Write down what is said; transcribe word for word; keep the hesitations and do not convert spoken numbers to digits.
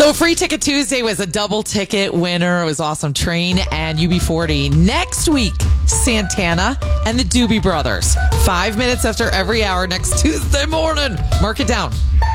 So Free Ticket Tuesday was a double ticket winner. It was awesome. Train and U B forty. Next week, Santana and the Doobie Brothers. Five minutes after every hour next Tuesday morning. Mark it down.